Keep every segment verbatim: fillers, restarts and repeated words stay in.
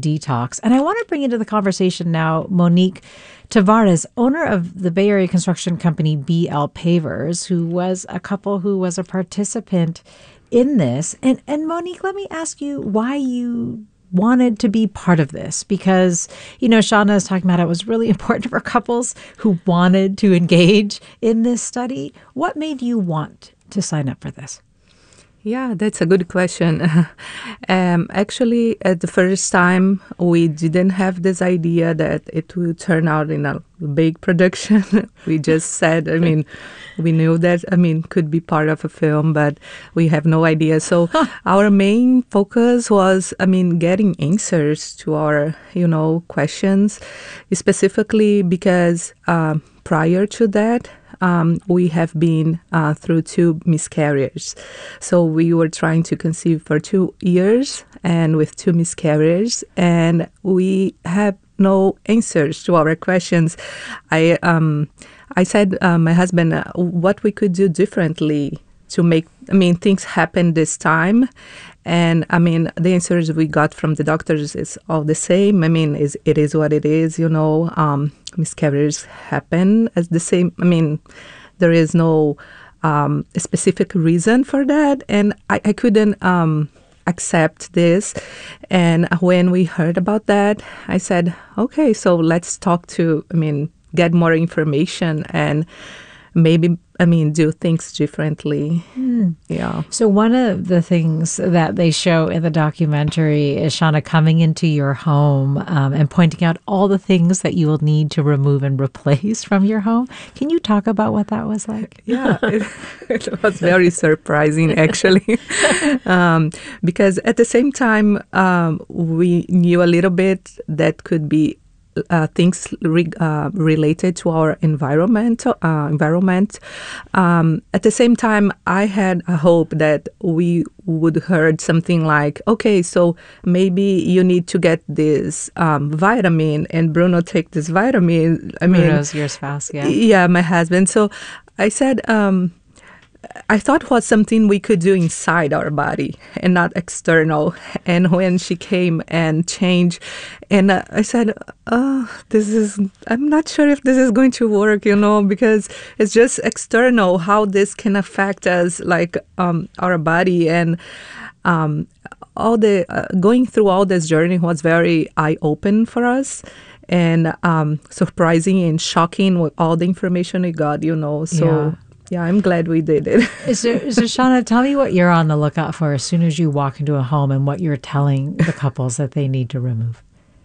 detox. And I want to bring into the conversation now Monique Tavares, owner of the Bay Area construction company B L Pavers, who was a couple who was a participant in this. And, and Monique, let me ask you why you wanted to be part of this, because, you know, Shauna is talking about it was really important for couples who wanted to engage in this study. What made you want to sign up for this? Yeah, that's a good question. um, actually, at the first time, we didn't have this idea that it would turn out in a big production. We just said, I mean, we knew that, I mean, could be part of a film, but we have no idea. So our main focus was, I mean, getting answers to our, you know, questions, specifically because uh, prior to that, Um, we have been uh, through two miscarriages. So we were trying to conceive for two years and with two miscarriages, and we have no answers to our questions. I um, I said, uh, my husband, uh, what we could do differently to make, I mean, things happen this time. And, I mean, the answers we got from the doctors is all the same. I mean, is it is what it is, you know. Um, miscarriages happen as the same. I mean, there is no um, specific reason for that. And I, I couldn't um, accept this. And when we heard about that, I said, okay, so let's talk to, I mean, get more information and maybe, I mean, do things differently. Mm. Yeah. So one of the things that they show in the documentary is Shauna coming into your home um, and pointing out all the things that you will need to remove and replace from your home. Can you talk about what that was like? Yeah, it, it was very surprising, actually, um, because at the same time, um, we knew a little bit that could be Uh, things re- uh, related to our environment. Uh, environment. Um, at the same time, I had a hope that we would heard something like, okay, so maybe you need to get this um, vitamin, and Bruno take this vitamin. I mean, Bruno's your spouse, yeah. Yeah, my husband. So I said, um, I thought it was something we could do inside our body and not external. And when she came and changed, and uh, I said, oh, this is, I'm not sure if this is going to work, you know, because it's just external, how this can affect us, like um, our body. And um, all the, uh, going through all this journey was very eye-open for us. And um, surprising and shocking with all the information we got, you know, so... Yeah. Yeah, I'm glad we did it. So, so, Shauna, tell me what you're on the lookout for as soon as you walk into a home and what you're telling the couples that they need to remove.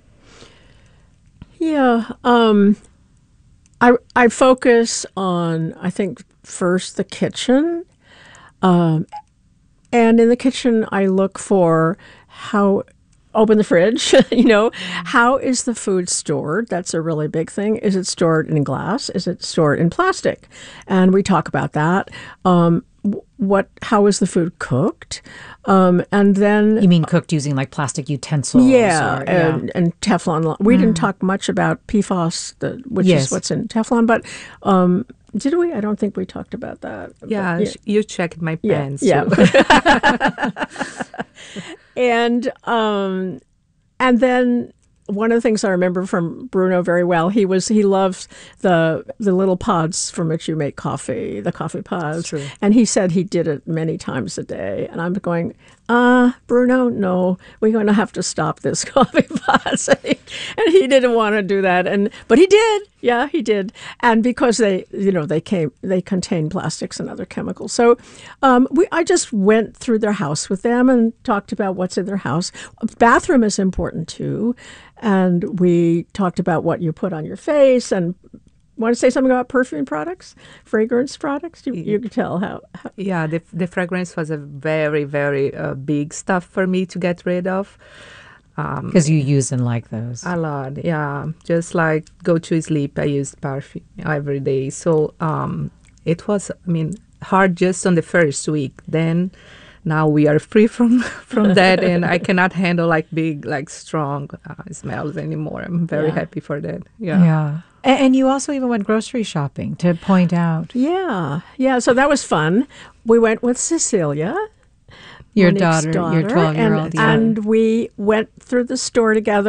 Yeah, um, I I focus on, I think, first the kitchen. Um, and in the kitchen, I look for how... Open the fridge, you know. How is the food stored? That's a really big thing. Is it stored in glass? Is it stored in plastic? And we talk about that. Um, what? How is the food cooked? Um, and then... You mean cooked using like plastic utensils? Yeah, or, and, yeah. and Teflon. We mm. didn't talk much about P FAS, the, which yes. is what's in Teflon, but... Um, Did we? I don't think we talked about that. Yeah, but, yeah. You checked my pants. Yeah. yeah. and um, and then one of the things I remember from Bruno very well, he was he loves the the little pods from which you make coffee, the coffee pods. And he said he did it many times a day. And I'm going, uh, Bruno, no, we're going to have to stop this coffee pods. and, he, and he didn't want to do that. And but he did. Yeah, he did. And because they, you know, they came, they contain plastics and other chemicals. So um, we, I just went through their house with them and talked about what's in their house. Bathroom is important too. And we talked about what you put on your face. And want to say something about perfume products, fragrance products? You, you can tell how, how. Yeah, the the fragrance was a very, very uh, big stuff for me to get rid of. Because um, you use and like those. A lot, yeah. Just like go to sleep, I use perfume every day. So um, it was, I mean, hard just on the first week. Then now we are free from from that, and I cannot handle like big, like strong uh, smells anymore. I'm very yeah. happy for that. Yeah. Yeah. And you also even went grocery shopping to point out. Yeah. Yeah. So that was fun. We went with Cecilia. Your daughter, daughter, your twelve-year-old. And, yeah. and we went through the store together.